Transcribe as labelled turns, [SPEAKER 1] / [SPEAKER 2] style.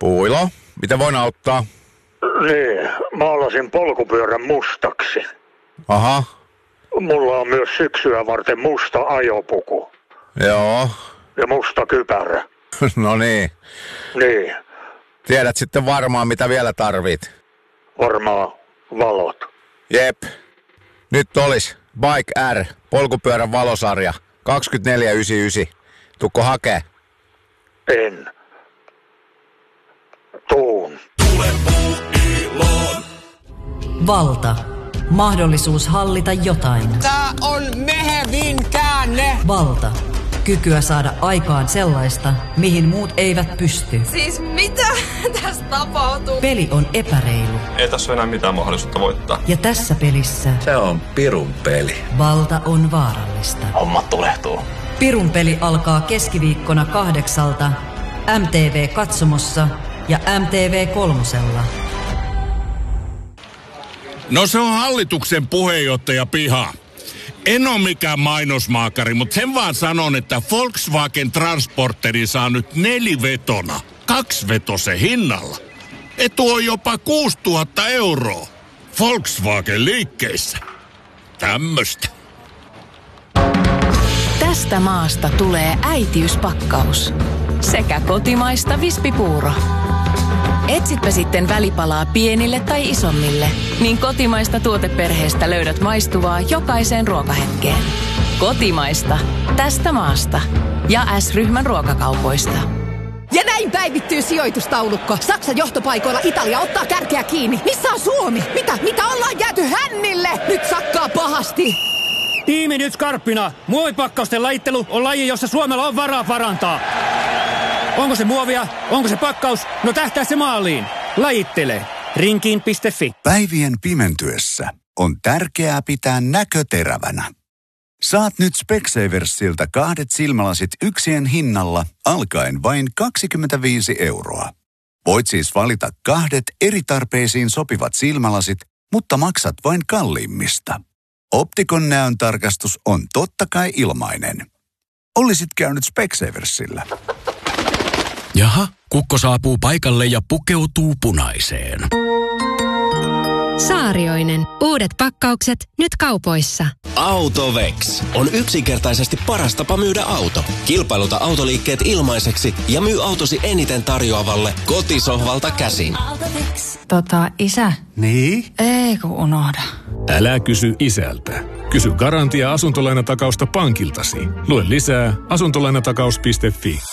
[SPEAKER 1] Puilo, mitä voin auttaa?
[SPEAKER 2] Niin, maalasin polkupyörän mustaksi.
[SPEAKER 1] Aha.
[SPEAKER 2] Mulla on myös syksyä varten musta ajopuku.
[SPEAKER 1] Joo.
[SPEAKER 2] Ja musta kypärä.
[SPEAKER 1] No niin.
[SPEAKER 2] Niin,
[SPEAKER 1] Tiedät sitten varmaan, mitä vielä tarvit.
[SPEAKER 2] varmaan valot.
[SPEAKER 1] Jep. Nyt olis Bike R, polkupyörän valosarja, 24,99. Tukko hakee?
[SPEAKER 2] En. Tuun.
[SPEAKER 3] Valta. Mahdollisuus hallita jotain.
[SPEAKER 4] Tää on mehevin käänne.
[SPEAKER 3] Valta. Kykyä saada aikaan sellaista, mihin muut eivät pysty.
[SPEAKER 5] Siis mitä tässä tapahtuu?
[SPEAKER 3] Peli on epäreilu.
[SPEAKER 6] Ei tässä ole enää mitään mahdollisuutta voittaa.
[SPEAKER 3] Ja tässä pelissä
[SPEAKER 7] Se on pirun peli.
[SPEAKER 3] valta on vaarallista.
[SPEAKER 7] Hommat tulehtuu.
[SPEAKER 3] Pirun peli alkaa keskiviikkona 8:00 MTV-katsomossa ja MTV3.
[SPEAKER 8] No se on hallituksen puheenjohtaja piha. En ole mikään mainosmaakari, mutta sen vaan sanon, että Volkswagen Transporteri saa nyt 4-vetona, 2-vetosen hinnalla. Etu on jopa 6 000 €. Volkswagen liikkeissä. Tämmöstä.
[SPEAKER 9] Tästä maasta tulee äitiyspakkaus. Sekä kotimaista vispipuuro. Etsitpä sitten välipalaa pienille tai isommille, niin kotimaista tuoteperheestä löydät maistuvaa jokaiseen ruokahetkeen. Kotimaista. Tästä maasta. Ja S-ryhmän ruokakaupoista.
[SPEAKER 4] Ja näin päivittyy sijoitustaulukko. Saksan johtopaikoilla Italia ottaa kärkeä kiinni. Missä on Suomi? Mitä ollaan jääty hännille? Nyt sakkaa pahasti.
[SPEAKER 10] Tiimi nyt skarppina. Muovipakkausten lajittelu on laji, jossa Suomella on varaa parantaa. Onko se muovia? Onko se pakkaus? No tähtää se maaliin. Lajittele. Rinkiin.fi.
[SPEAKER 11] Päivien pimentyessä on tärkeää pitää näkö terävänä. Saat nyt Specsaversilta 2 silmälasit yksien hinnalla alkaen vain 25 €. Voit siis valita 2 eri tarpeisiin sopivat silmälasit, mutta maksat vain kalliimmista. Optikon näön tarkastus on totta kai ilmainen. Olisit käynyt Specsaversilla.
[SPEAKER 12] Jaha, kukko saapuu paikalle ja pukeutuu punaiseen.
[SPEAKER 13] Saarioinen. Uudet pakkaukset nyt kaupoissa.
[SPEAKER 14] Autovex on yksinkertaisesti paras tapa myydä auto. Kilpailuta autoliikkeet ilmaiseksi ja myy autosi eniten tarjoavalle kotisohvalta käsin.
[SPEAKER 13] Isä.
[SPEAKER 11] Niin?
[SPEAKER 13] Ei kun unohda.
[SPEAKER 15] Älä kysy isältä. Kysy Garantia asuntolainatakausta pankiltasi. Lue lisää asuntolainatakaus.fi.